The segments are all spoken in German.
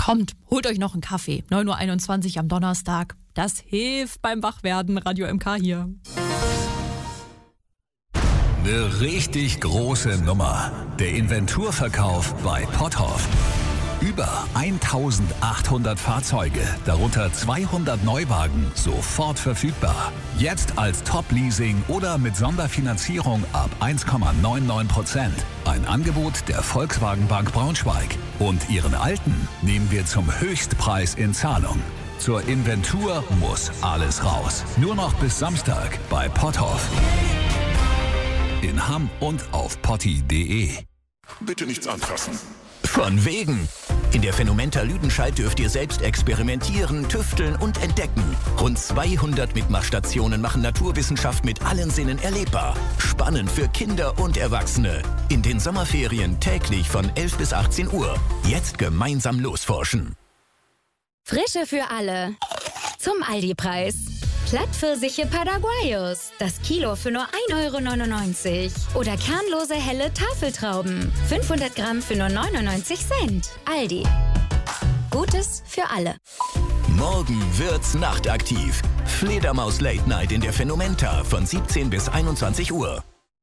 Kommt, holt euch noch einen Kaffee. 9.21 Uhr am Donnerstag. Das hilft beim Wachwerden. Radio MK hier. Eine richtig große Nummer. Der Inventurverkauf bei Potthoff. Über 1800 Fahrzeuge, darunter 200 Neuwagen, sofort verfügbar. Jetzt als Top-Leasing oder mit Sonderfinanzierung ab 1,99%. Ein Angebot der Volkswagen Bank Braunschweig. Und Ihren Alten nehmen wir zum Höchstpreis in Zahlung. Zur Inventur muss alles raus. Nur noch bis Samstag bei Potthoff. In Hamm und auf potti.de. Bitte nichts anfassen. Von wegen. In der Phänomenta Lüdenscheid dürft ihr selbst experimentieren, tüfteln und entdecken. Rund 200 Mitmachstationen machen Naturwissenschaft mit allen Sinnen erlebbar. Spannend für Kinder und Erwachsene. In den Sommerferien täglich von 11 bis 18 Uhr. Jetzt gemeinsam losforschen. Frische für alle. Zum Aldi-Preis. Plattpfirsiche Paraguayos. Das Kilo für nur 1,99 €. Oder kernlose helle Tafeltrauben. 500 Gramm für nur 99 Cent. Aldi. Gutes für alle. Morgen wird's nachtaktiv. Fledermaus Late Night in der Phänomenta von 17 bis 21 Uhr.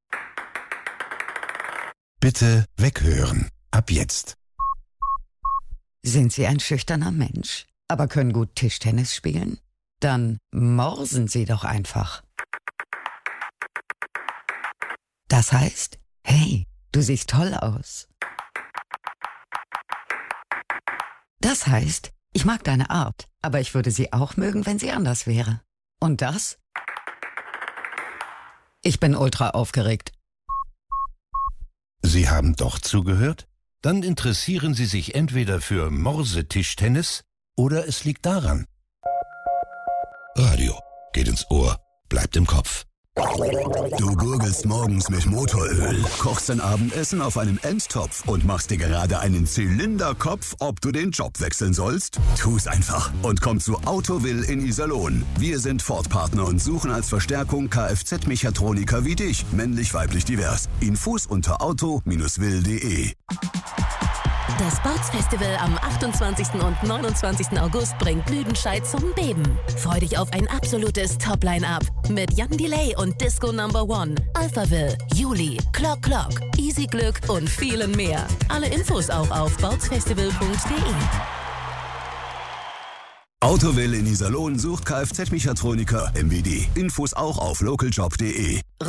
Bitte weghören. Ab jetzt. Sind Sie ein schüchterner Mensch, aber können gut Tischtennis spielen? Dann morsen Sie doch einfach. Das heißt, hey, du siehst toll aus. Das heißt, ich mag deine Art, aber ich würde sie auch mögen, wenn sie anders wäre. Und das? Ich bin ultra aufgeregt. Sie haben doch zugehört? Dann interessieren Sie sich entweder für Morsetischtennis oder es liegt daran. Radio geht ins Ohr, bleibt im Kopf. Du gurgelst morgens mit Motoröl, kochst dein Abendessen auf einem Endtopf und machst dir gerade einen Zylinderkopf, ob du den Job wechseln sollst? Tu's einfach und komm zu Autowill in Iserlohn. Wir sind Ford-Partner und suchen als Verstärkung Kfz-Mechatroniker wie dich, männlich-weiblich divers. Infos unter auto-will.de. Das Bootsfestival am 28. und 29. August bringt Lüdenscheid zum Beben. Freu dich auf ein absolutes Top-Line-Up mit Jan Delay und Disco No. 1, Alphaville, Juli, Clock Clock, Easy Glück und vielen mehr. Alle Infos auch auf bootsfestival.de. Autowill in Iserlohn sucht Kfz-Mechatroniker MWD. Infos auch auf localjob.de.